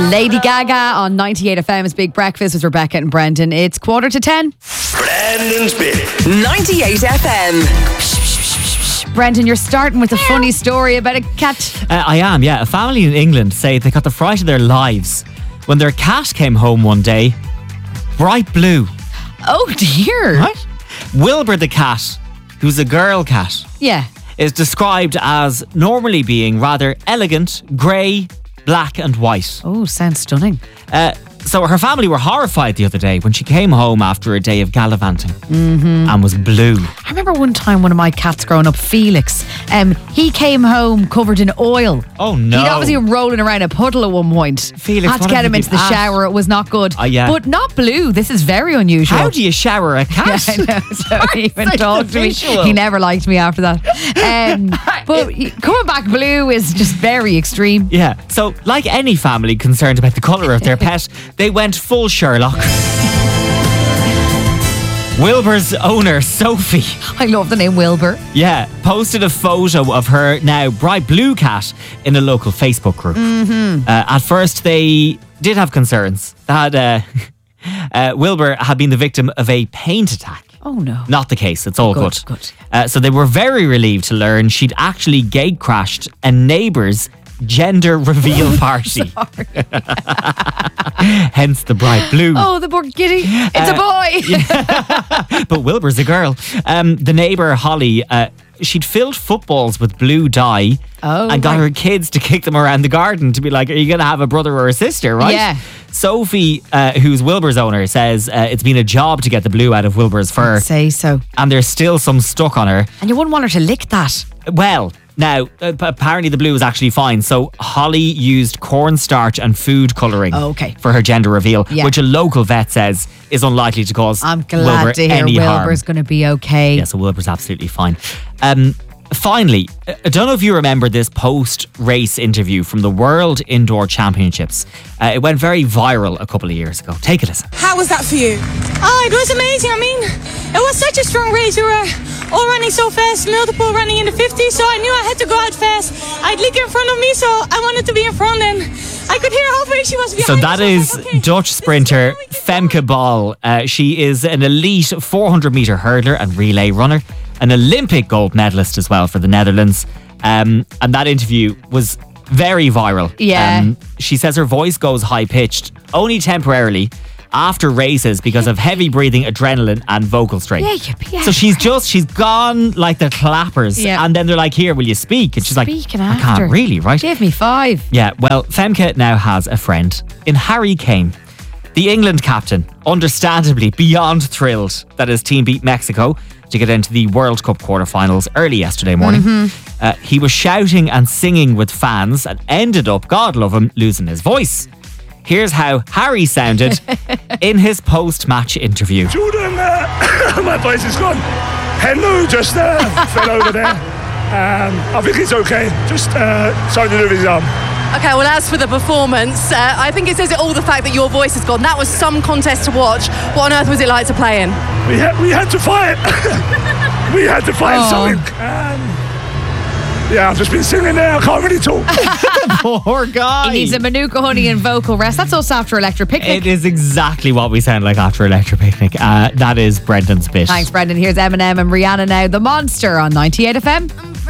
Lady Gaga on 98 FM's Big Breakfast with Rebecca and Brendan. It's 9:45. Brendan's Big 98 FM. Brendan, you're starting with a funny story about a cat. I am, yeah. A family in England say they got the fright of their lives when their cat came home one day, bright blue. Oh dear. Right? Wilbur the cat, who's a girl cat, Yeah. is described as normally being rather elegant, grey, black and white. Oh, sounds stunning. So her family were horrified the other day when she came home after a day of gallivanting and was blue. I remember one time one of my cats growing up, Felix, he came home covered in oil. Oh no. He'd obviously been rolling around a puddle at one point. Felix, had to what get have him you into the been at? shower. It was not good. Yeah. But not blue. This is very unusual. How do you shower a cat? Yeah, I know. So he even Such a talked to me. visual. He never liked me after that. But coming back blue is just very extreme. Yeah, so like any family concerned about the colour of their pet, they went full Sherlock. Wilbur's owner, Sophie, I love the name Wilbur. posted a photo of her now bright blue cat in a local Facebook group. At first, they did have concerns that Wilbur had been the victim of a paint attack. Oh no. Not the case. It's all Good, good. So they were very relieved to learn she'd actually gate crashed a neighbour's gender reveal party. Hence the bright blue. Oh, the poor kitty. It's a boy. But Wilbur's a girl. The neighbour, Holly, she'd filled footballs with blue dye and got her kids to kick them around the garden to be like, are you going to have a brother or a sister, right? Yeah. Sophie, who's Wilbur's owner, says it's been a job to get the blue out of Wilbur's fur. Say so. And there's still some stuck on her. And you wouldn't want her to lick that. Well, now, apparently the blue is actually fine. So Holly used cornstarch and food colouring for her gender reveal, which a local vet says is unlikely to cause I'm glad Wilbur to hear any harm. Wilbur's going to be okay. Yeah, so Wilbur's absolutely fine. Finally, I don't know if you remember this post-race interview from the World Indoor Championships. It went very viral a couple of years ago. Take a listen. How was that for you? Oh, it was amazing. I mean, it was such a strong race. We were all running so fast, multiple running in the 50s, so I knew I had to go out fast. I had Lieke in front of me, so I wanted to be in front, and I could hear halfway she was behind. So that me, is I was like, okay, Dutch sprinter Femke Bol. She is an elite 400-metre hurdler and relay runner, an Olympic gold medalist as well for the Netherlands. And that interview was very viral. Yeah. She says her voice goes high-pitched, only temporarily, after races because of heavy breathing, adrenaline and vocal strain. Yeah. So she's gone like the clappers. Yeah. And then they're like, here, will you speak? And she's like, Speaking I after. can't really, right? Give me 5. Yeah, well, Femke now has a friend in Harry Kane. The England captain, understandably beyond thrilled that his team beat Mexico to get into the World Cup quarterfinals early yesterday morning. He was shouting and singing with fans and ended up, God love him, losing his voice. Here's how Harry sounded in his post-match interview. Jordan, my voice is gone. Hello just fell over there. I think it's okay. Just something to do with his arm. Okay, well, as for the performance, I think it says it all, the fact that your voice is gone. That was some contest to watch. What on earth was it like to play in? We had to fight. We had to find something. Yeah, I've just been singing there. I can't really talk. Poor guy. He needs a Manuka honey and vocal rest. That's us after Electric Picnic. It is exactly what we sound like after Electric Picnic. That is Brendan's bit. Thanks, Brendan. Here's Eminem and Rihanna now. The Monster on 98 FM.